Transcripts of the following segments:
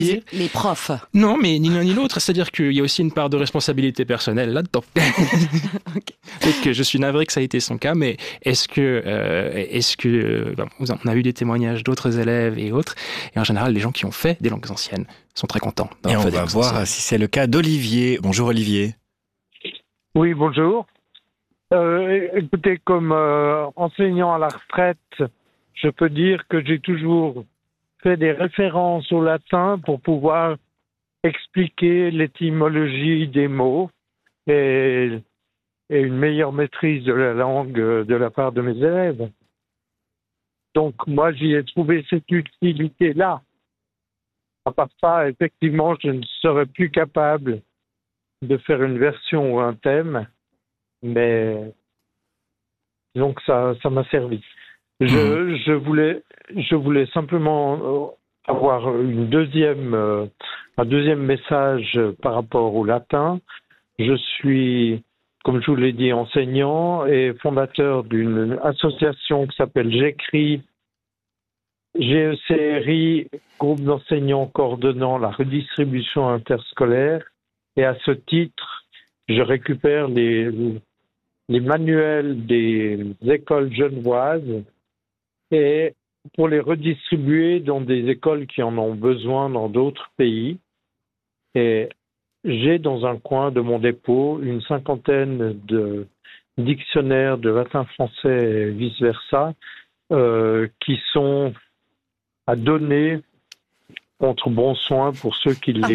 Les profs. Non, mais ni l'un ni l'autre. C'est-à-dire qu'il y a aussi une part de responsabilité personnelle là-dedans. Okay. Peut-être que je suis navré que ça a été son cas, mais est-ce que on a eu des témoignages d'autres élèves et autres, et en général, les gens qui ont fait des langues anciennes sont très contents. Et on va voir si c'est le cas d'Olivier. Bonjour Olivier. Oui, bonjour. Écoutez, comme enseignant à la retraite, je peux dire que j'ai toujours fait des références au latin pour pouvoir expliquer l'étymologie des mots et une meilleure maîtrise de la langue de la part de mes élèves. Donc moi, j'y ai trouvé cette utilité-là. À part ça, effectivement, je ne serais plus capable de faire une version ou un thème, mais donc ça m'a servi. Je voulais simplement avoir un deuxième message par rapport au latin. Je suis, comme je vous l'ai dit, enseignant et fondateur d'une association qui s'appelle J'écris, GECRI, groupe d'enseignants coordonnant la redistribution interscolaire. Et à ce titre, je récupère les manuels des écoles genevoises et pour les redistribuer dans des écoles qui en ont besoin dans d'autres pays. Et j'ai dans un coin de mon dépôt une 50aine de dictionnaires de latin-français et vice-versa qui sont à donner contre bon soin pour ceux qui les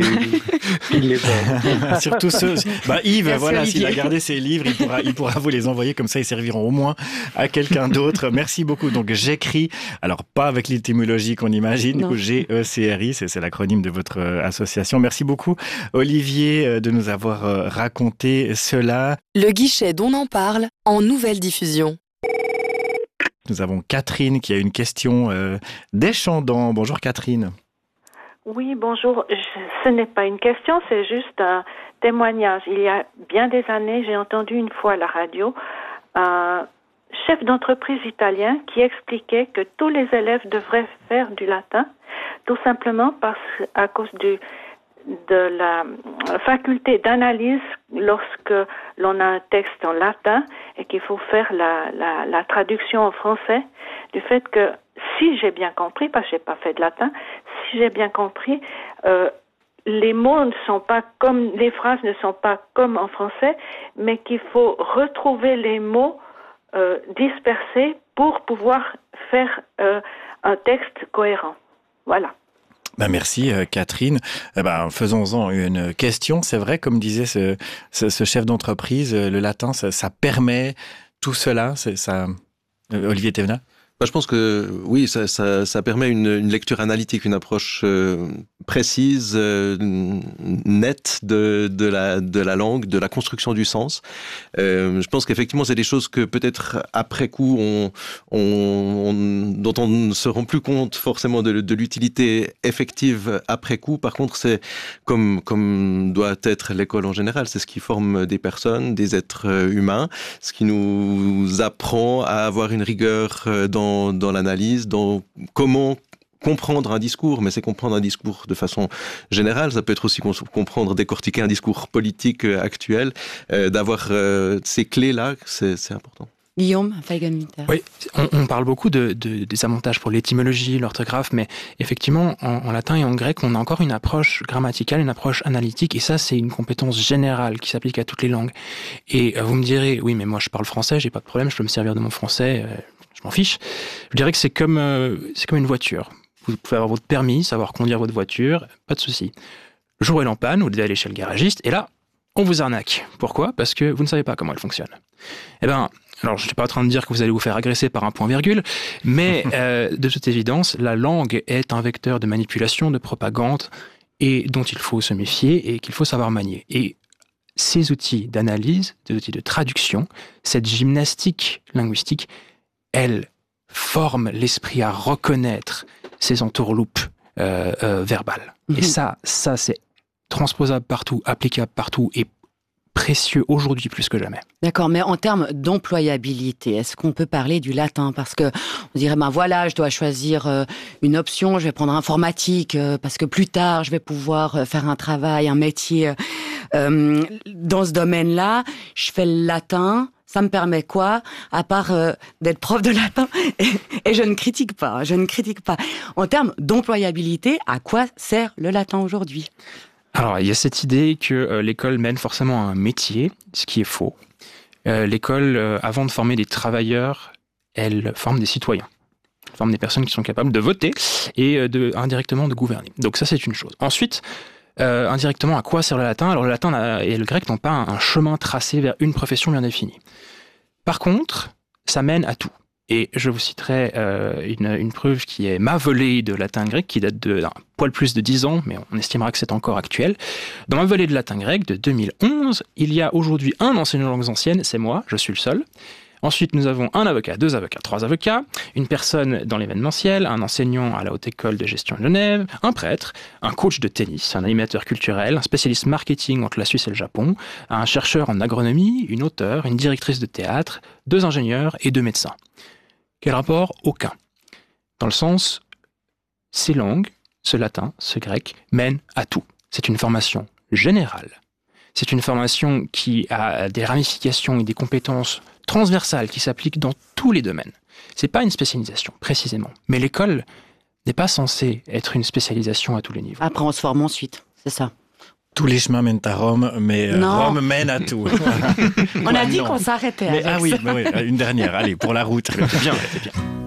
veulent. Surtout ceux. Yves, merci voilà, Olivier. s'il a gardé ses livres, il pourra vous les envoyer, comme ça ils serviront au moins à quelqu'un d'autre. Merci beaucoup. Donc j'écris, alors pas avec l'étymologie qu'on imagine, du coup GECRI, c'est l'acronyme de votre association. Merci beaucoup Olivier de nous avoir raconté cela. Le guichet dont on en parle en nouvelle diffusion. Nous avons Catherine qui a une question d'Échandant. Bonjour Catherine. Oui, bonjour. Ce n'est pas une question, c'est juste un témoignage. Il y a bien des années, j'ai entendu une fois à la radio un chef d'entreprise italien qui expliquait que tous les élèves devraient faire du latin, tout simplement à cause de la faculté d'analyse lorsque l'on a un texte en latin et qu'il faut faire la traduction en français, du fait que, si j'ai bien compris, parce que j'ai pas fait de latin, si j'ai bien compris, les mots ne sont pas comme, les phrases ne sont pas comme en français, mais qu'il faut retrouver les mots dispersés pour pouvoir faire un texte cohérent. Voilà. Merci Catherine. Faisons-en une question. C'est vrai, comme disait ce chef d'entreprise, le latin, ça permet tout cela. Olivier Thévenat? Je pense que oui, ça permet une lecture analytique, une approche précise, nette de la langue, de la construction du sens. Je pense qu'effectivement, c'est des choses que peut-être après coup, dont on ne se rend plus compte forcément de l'utilité effective après coup. Par contre, c'est comme doit être l'école en général, c'est ce qui forme des personnes, des êtres humains, ce qui nous apprend à avoir une rigueur dans l'analyse, dans comment comprendre un discours, mais c'est comprendre un discours de façon générale. Ça peut être aussi comprendre, décortiquer un discours politique actuel, d'avoir ces clés-là, c'est important. Guillaume Feigenmütter. Oui, on parle beaucoup des avantages pour l'étymologie, l'orthographe, mais effectivement, en latin et en grec, on a encore une approche grammaticale, une approche analytique, et ça, c'est une compétence générale qui s'applique à toutes les langues. Et vous me direz, oui, mais moi, je parle français, j'ai pas de problème, je peux me servir de mon français, je m'en fiche. Je dirais que c'est comme une voiture. Vous pouvez avoir votre permis, savoir conduire votre voiture, pas de souci. Le jour où elle est en panne, vous devez aller chez le garagiste, et là, on vous arnaque. Pourquoi ? Parce que vous ne savez pas comment elle fonctionne. Alors, je ne suis pas en train de dire que vous allez vous faire agresser par un point-virgule, mais de toute évidence, la langue est un vecteur de manipulation, de propagande, et dont il faut se méfier et qu'il faut savoir manier. Et ces outils d'analyse, ces outils de traduction, cette gymnastique linguistique, elle forme l'esprit à reconnaître ces entourloupes verbales. Et ça, c'est transposable partout, applicable partout, et précieux aujourd'hui plus que jamais. D'accord, mais en termes d'employabilité, est-ce qu'on peut parler du latin? Parce que on dirait, ben voilà, je dois choisir une option, je vais prendre informatique, parce que plus tard, je vais pouvoir faire un travail, un métier dans ce domaine-là. Je fais le latin. Ça me permet quoi? À part d'être prof de latin, et je ne critique pas, En termes d'employabilité, à quoi sert le latin aujourd'hui? Alors, il y a cette idée que l'école mène forcément à un métier, ce qui est faux. L'école, avant de former des travailleurs, elle forme des citoyens. Elle forme des personnes qui sont capables de voter et indirectement de gouverner. Donc ça, c'est une chose. Ensuite, indirectement, à quoi sert le latin? Alors le latin et le grec n'ont pas un chemin tracé vers une profession bien définie. Par contre, ça mène à tout. Et je vous citerai une preuve qui est ma volée de latin-grec, qui date d'un poil plus de 10 ans, mais on estimera que c'est encore actuel. Dans ma volée de latin-grec de 2011, il y a aujourd'hui un enseignant de langues anciennes, c'est moi, je suis le seul. Ensuite, nous avons un avocat, 2 avocats, 3 avocats, une personne dans l'événementiel, un enseignant à la Haute École de Gestion de Genève, un prêtre, un coach de tennis, un animateur culturel, un spécialiste marketing entre la Suisse et le Japon, un chercheur en agronomie, une auteure, une directrice de théâtre, 2 ingénieurs et 2 médecins. Quel rapport? Aucun. Dans le sens, ces langues, ce latin, ce grec, mènent à tout. C'est une formation générale. C'est une formation qui a des ramifications et des compétences transversales qui s'appliquent dans tous les domaines. C'est pas une spécialisation, précisément. Mais l'école n'est pas censée être une spécialisation à tous les niveaux. Après, on se forme ensuite, c'est ça. Tous les chemins mènent à Rome, mais Rome mène à tout. On a dit qu'on s'arrêtait. Mais, ah oui, une dernière, allez, pour la route. C'est bien.